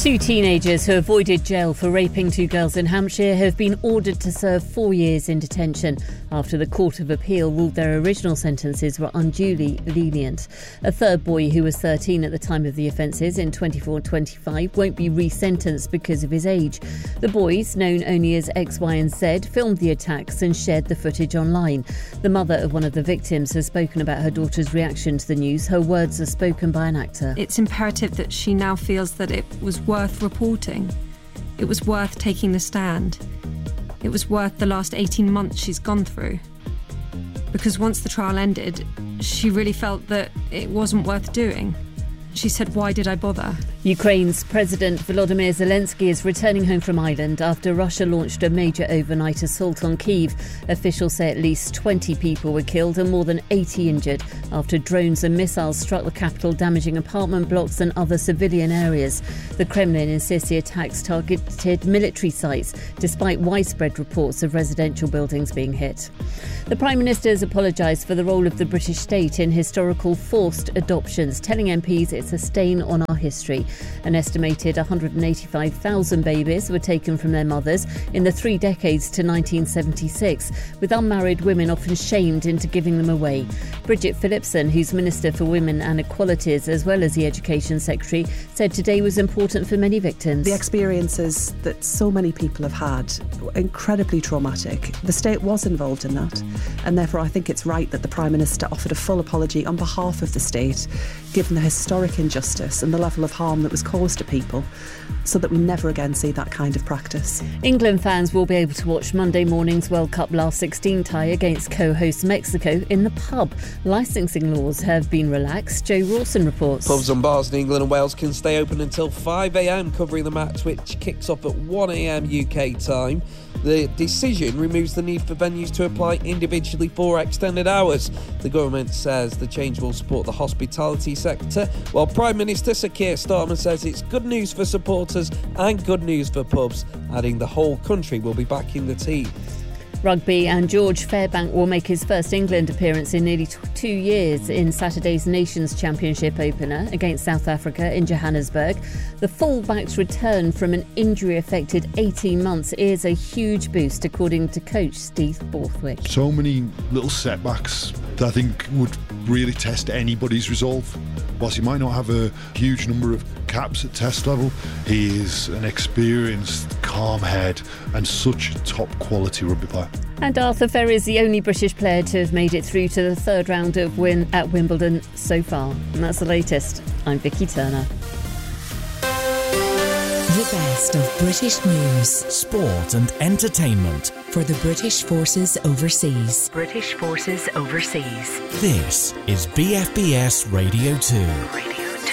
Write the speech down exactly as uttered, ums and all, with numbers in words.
Two teenagers who avoided jail for raping two girls in Hampshire have been ordered to serve four years in detention after the Court of Appeal ruled their original sentences were unduly lenient. A third boy, who was thirteen at the time of the offences in twenty-four twenty-five, won't be resentenced because of his age. The boys, known only as X, Y and Z, filmed the attacks and shared the footage online. The mother of one of the victims has spoken about her daughter's reaction to the news. Her words are spoken by an actor. It's imperative that she now feels that it was worth reporting. It was worth taking the stand. It was worth the last eighteen months she's gone through. Because once the trial ended, she really felt that it wasn't worth doing. She said, "Why did I bother?" Ukraine's President Volodymyr Zelensky is returning home from Ireland after Russia launched a major overnight assault on Kyiv. Officials say at least twenty people were killed and more than eighty injured after drones and missiles struck the capital, damaging apartment blocks and other civilian areas. The Kremlin insists the attacks targeted military sites, despite widespread reports of residential buildings being hit. The Prime Minister has apologised for the role of the British state in historical forced adoptions, telling M Ps it's a stain on our history. An estimated one hundred eighty-five thousand babies were taken from their mothers in the three decades to nineteen seventy-six, with unmarried women often shamed into giving them away. Bridget Phillipson, who's Minister for Women and Equalities as well as the Education Secretary, said today was important for many victims. The experiences that so many people have had were incredibly traumatic. The state was involved in that, and therefore I think it's right that the Prime Minister offered a full apology on behalf of the state, given the historic injustice and the level of harm that was caused to people, so that we never again see that kind of practice. England fans will be able to watch Monday morning's World Cup last sixteen tie against co-host Mexico in the pub. Licensing laws have been relaxed. Joe Rawson reports. Pubs and bars in England and Wales can stay open until five a m covering the match, which kicks off at one a m U K time. The decision removes the need for venues to apply individually for extended hours. The government says the change will support the hospitality sector, while Prime Minister Sir Keir Starmer says it's good news for supporters and good news for pubs, adding the whole country will be backing the team. Rugby, and George Fairbank will make his first England appearance in nearly t- two years in Saturday's Nations Championship opener against South Africa in Johannesburg. The fullback's return from an injury-affected eighteen months is a huge boost, according to coach Steve Borthwick. So many little setbacks that I think would really test anybody's resolve. Whilst he might not have a huge number of caps at test level, he is an experienced, calm head and such a top quality rugby player. And Arthur Ferry is the only British player to have made it through to the third round of win at Wimbledon so far. And that's the latest. I'm Vicky Turner. The best of British news, sport and entertainment for the British Forces Overseas. British Forces Overseas. This is B F B S Radio two. Radio